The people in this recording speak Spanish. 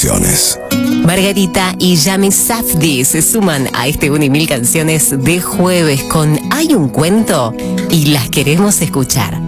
canciones. Margarita y Yami Safdie se suman a este 1 y 1000 canciones de jueves con Hay un cuento y las queremos escuchar.